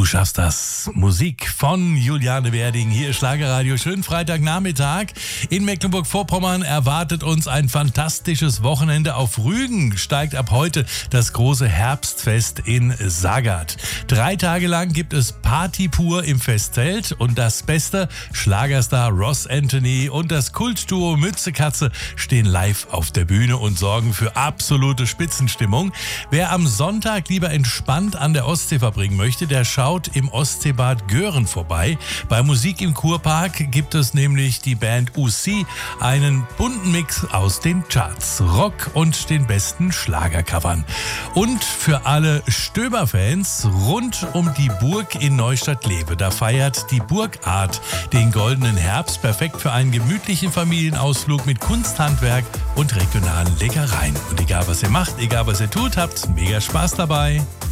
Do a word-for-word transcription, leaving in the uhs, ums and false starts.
schaffst das. Musik von Juliane Werding. Hier ist Schlagerradio. Schönen Freitagnachmittag. In Mecklenburg-Vorpommern erwartet uns ein fantastisches Wochenende. Auf Rügen steigt ab heute das große Herbstfest in Sagard. Drei Tage lang gibt es Party pur im Festzelt. Und das Beste, Schlagerstar Ross Anthony und das Kultduo Mützekatze stehen live auf der Bühne und sorgen für absolute Spitzenstimmung. Wer am Sonntag lieber entspannt an der Ostsee verbringen möchte, der schaut im Ostseebad Göhren vorbei. Bei Musik im Kurpark gibt es nämlich die Band U C, einen bunten Mix aus den Charts, Rock und den besten Schlagercovern. Und für alle Stöber-Fans rund um die Burg in Neustadt-Lewe. Da feiert die Burgart den goldenen Herbst, perfekt für einen gemütlichen Familienausflug mit Kunsthandwerk und regionalen Leckereien. Und egal was ihr macht, egal was ihr tut, habt mega Spaß dabei.